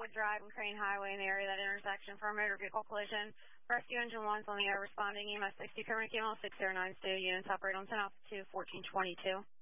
Brentwood Drive and Crane Highway in the area of that intersection for a motor vehicle collision. Rescue Engine 1's on the air responding. EMS 60, Permanent Camo 609 Stu. Units operate on 10 Alpha 2, 1422.